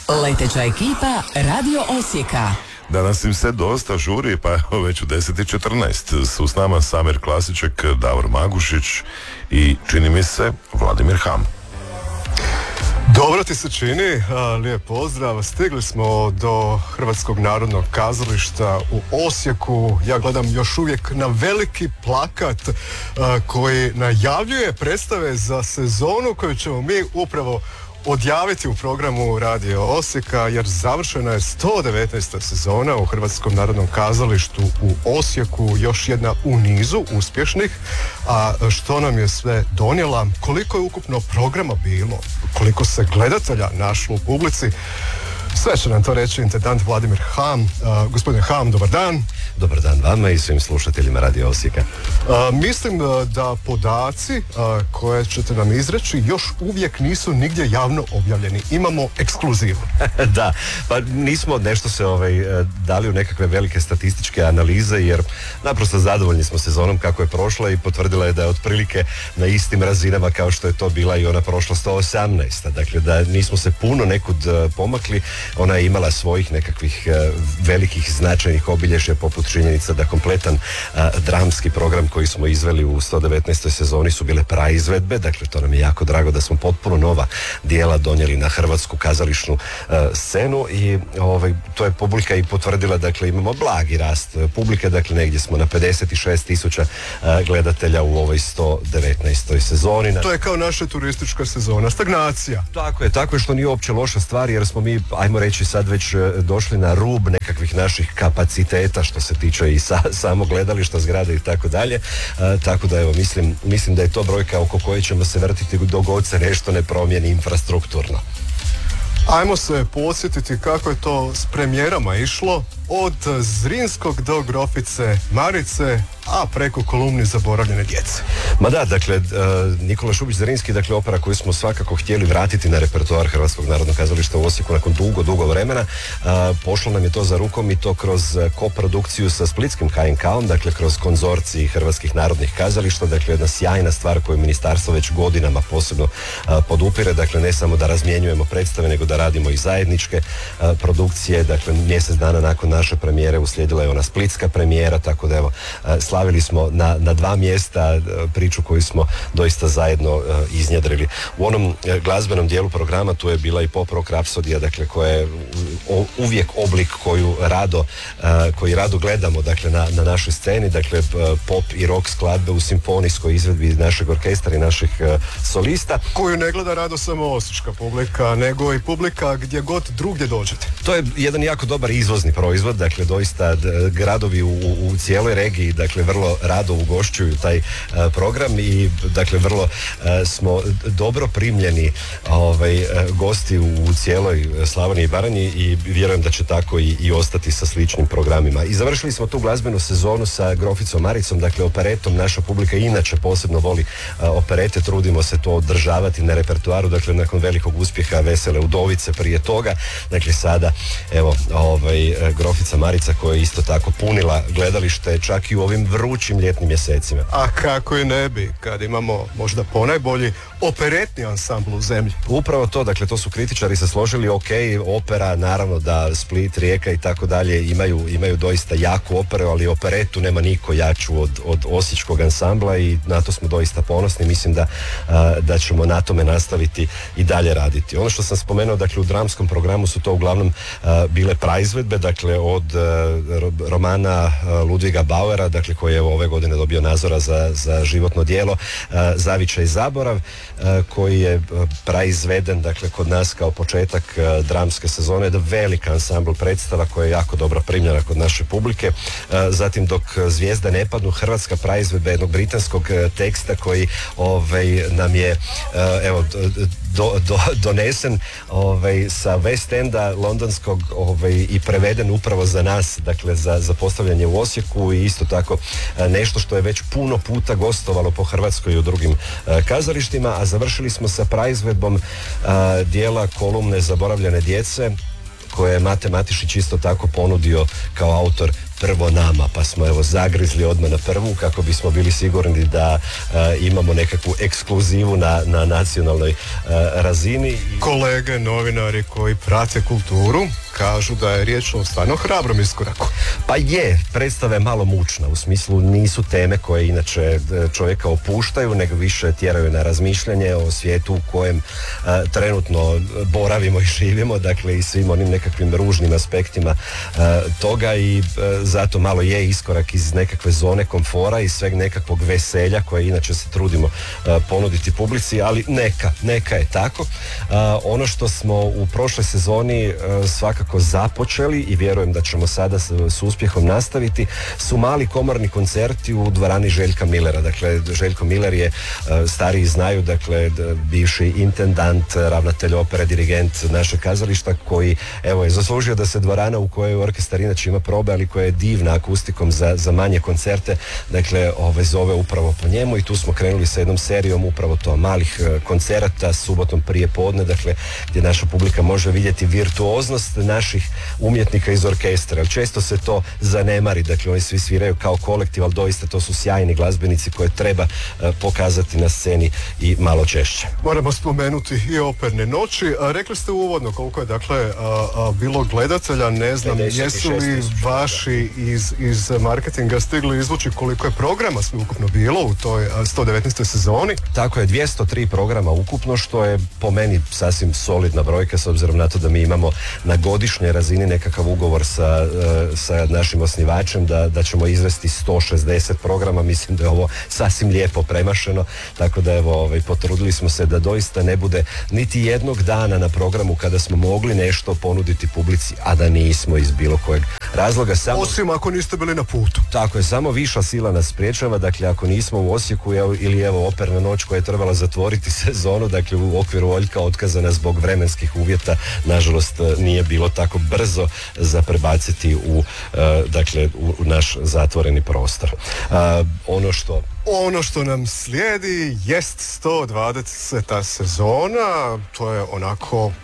Leteća ekipa Radio Osijeka. Danas im se dosta žuri, pa evo već u 10:14 su s nama Samir Klasiček, Davor Magušić i čini mi se Vladimir Ham. Dobro ti se čini, lijep pozdrav. Stigli smo do Hrvatskog narodnog kazališta u Osijeku. Ja gledam još uvijek na veliki plakat koji najavljuje predstave za sezonu koju ćemo mi upravo odjaviti u programu Radio Osijeka, jer završena je 119. sezona u Hrvatskom narodnom kazalištu u Osijeku, još jedna u nizu uspješnih. A što nam je sve donijela, koliko je ukupno programa bilo, koliko se gledatelja našlo u publici, sve će nam to reći intendant Vladimir Ham. Gospodine Ham, dobar dan. Dobar dan vama i svim slušateljima Radio Osijeka. Mislim da podaci koje ćete nam izreći još uvijek nisu nigdje javno objavljeni. Imamo ekskluzivu. Da, pa nismo nešto se dali u nekakve velike statističke analize, jer naprosto zadovoljni smo sezonom kako je prošla i potvrdila je da je otprilike na istim razinama kao što je to bila i ona prošla 118. Dakle, da nismo se puno nekud pomakli. Ona je imala svojih nekakvih velikih značajnih obilježja, poput činjenica da kompletan dramski program koji smo izveli u 119. sezoni su bile praizvedbe. Dakle, to nam je jako drago da smo potpuno nova dijela donijeli na hrvatsku kazališnu scenu i to je publika i potvrdila. Dakle, imamo blagi rast publike, dakle negdje smo na 56.000 gledatelja u ovoj 119. sezoni. To je kao naša turistička sezona, stagnacija. Tako je, što nije uopće loša stvar, jer smo mi, ajmo reći, sad već došli na rub nekakvih naših kapaciteta što se tiče i samog gledališta, zgrade i tako dalje. Tako da evo, mislim da je to brojka oko koje ćemo se vrtiti dok god se nešto ne promijeni infrastrukturno. Ajmo se podsjetiti kako je to s premijerama išlo, od Zrinskog do Grofice Marice, a preko Kolumni zaboravljene djece. Ma da, dakle, Nikola Šubić Zrinski, dakle, opera koju smo svakako htjeli vratiti na repertoar Hrvatskog narodnog kazališta u Osijeku nakon dugo vremena. Pošlo nam je to za rukom i to kroz koprodukciju sa splitskim HNK-om, dakle, kroz konzorcij Hrvatskih narodnih kazališta, dakle, jedna sjajna stvar koju ministarstvo već godinama posebno podupire, dakle, ne samo da razmjenjujemo predstave, nego da radimo i zajedničke produkcije. Dakle, mjesec dana nakon naše premijere uslijedila je ona splitska premijera, tako da evo, slavili smo na dva mjesta priču koju smo doista zajedno iznjedrili. U onom glazbenom dijelu programa tu je bila i pop rock rapsodija, dakle, koja je uvijek oblik koji rado gledamo, dakle, na našoj sceni, dakle, pop i rock skladbe u simfonijskoj izvedbi našeg orkestra i naših solista. Koju ne gleda rado samo osječka publika, nego i publika gdje god drugdje dođete. To je jedan jako dobar izvozni proizvod, dakle, doista gradovi u cijeloj regiji, dakle, vrlo rado ugošćuju taj program i, dakle, vrlo smo dobro primljeni gosti u cijeloj Slavoniji i Baranji i vjerujem da će tako i ostati sa sličnim programima. I završili smo tu glazbenu sezonu sa Groficom Maricom, dakle, operetom. Naša publika inače posebno voli operete, trudimo se to održavati na repertoaru, dakle, nakon velikog uspjeha Vesele udovice prije toga, dakle, sada evo, Grofica Marica koja je isto tako punila gledalište čak i u ovim vrućim ljetnim mjesecima. A kako i ne bi, kad imamo možda ponajbolji operetni ansambl u zemlji. Upravo to, dakle, to su kritičari se složili, opera, naravno da Split, Rijeka i tako dalje imaju doista jaku operu, ali operetu nema niko jaču od osječkog ansambla i na to smo doista ponosni. Mislim da ćemo na tome nastaviti i dalje raditi. Ono što sam spomenuo, dakle, u dramskom programu su to uglavnom bile praizvedbe, dakle, od romana Ludviga Bauera, dakle, koji je ove godine dobio Nazora za životno djelo, Zavičaj i zaborav, koji je praizveden, dakle, kod nas kao početak dramske sezone, da velika ansambl predstava koja je jako dobro primljena kod naše publike. Zatim, Dok zvijezde ne padnu, hrvatska praizvedba jednog britanskog teksta koji nam je donesen sa West Enda londonskog i preveden upravo za nas, dakle, za postavljanje u Osijeku, i isto tako nešto što je već puno puta gostovalo po Hrvatskoj i u drugim kazalištima. A završili smo sa praizvedbom dijela Kolumne zaboravljene djece, koje je Mate Matišić isto tako ponudio kao autor prvo nama, pa smo evo zagrizli odmah na prvu kako bismo bili sigurni da imamo nekakvu ekskluzivu na nacionalnoj razini. Kolege, novinari koji prate kulturu kažu da je riječ o stvarno hrabrom iskoraku. Pa je, predstava je malo mučna, u smislu nisu teme koje inače čovjeka opuštaju, nego više tjeraju na razmišljanje o svijetu u kojem trenutno boravimo i živimo, dakle i svim onim nekakvim ružnim aspektima toga i zato malo je iskorak iz nekakve zone komfora i sveg nekakvog veselja koje inače se trudimo ponuditi publici, ali neka je tako. Ono što smo u prošloj sezoni svakako započeli i vjerujem da ćemo sada s uspjehom nastaviti su mali komorni koncerti u dvorani Željka Millera. Dakle, Željko Miller je, stariji znaju, dakle, bivši intendant, ravnatelj opere, dirigent našeg kazališta koji, evo, je zaslužio da se dvorana u kojoj orkestar inače ima probe, ali koja je divna akustikom za manje koncerte, dakle, zove upravo po njemu i tu smo krenuli sa jednom serijom upravo to malih koncerata subotom prije podne, dakle, gdje naša publika može vidjeti virtuoznost naših umjetnika iz orkestra. Često se to zanemari, dakle, oni svi sviraju kao kolektiv, ali doista to su sjajni glazbenici koje treba pokazati na sceni i malo češće. Moramo spomenuti i operne noći. Rekli ste uvodno koliko je, dakle, bilo gledatelja, ne znam, jesu li vaši iz marketinga stigli izvući koliko je programa sve ukupno bilo u toj 119. sezoni? Tako je, 203 programa ukupno, što je po meni sasvim solidna brojka, s obzirom na to da mi imamo na godišnjoj razini nekakav ugovor sa našim osnivačem da ćemo izvesti 160 programa. Mislim da je ovo sasvim lijepo premašeno, tako da evo, potrudili smo se da doista ne bude niti jednog dana na programu kada smo mogli nešto ponuditi publici, a da nismo iz bilo kojeg razloga. Osim ako niste bili na putu. Tako je, samo viša sila nas spriječava, dakle ako nismo u Osijeku ili evo operna noć koja je trebala zatvoriti sezonu, dakle u okviru Oljka otkazana zbog vremenskih uvjeta, nažalost nije bilo tako brzo za prebaciti u naš zatvoreni prostor. Ono što nam slijedi jest 120. sezona, to je onako